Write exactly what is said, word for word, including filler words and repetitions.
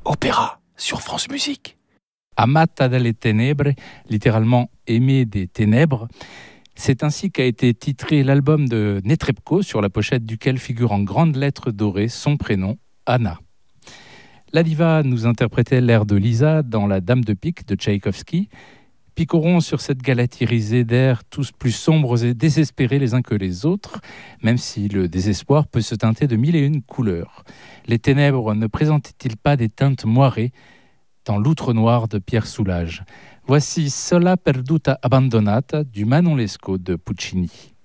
Opéra sur France Musique. Amata dalle tenebre, littéralement aimé des ténèbres. C'est ainsi qu'a été titré l'album de Netrebko, sur la pochette duquel figure en grandes lettres dorées son prénom, Anna. La diva nous interprétait l'air de Lisa dans La Dame de pique de Tchaïkovski. Picorons sur cette galaxie irisée d'airs tous plus sombres et désespérés les uns que les autres, même si le désespoir peut se teinter de mille et une couleurs. Les ténèbres ne présentaient-ils pas des teintes moirées dans l'outre noir de Pierre Soulages? Voici Sola perduta abbandonata du Manon Lescaut de Puccini.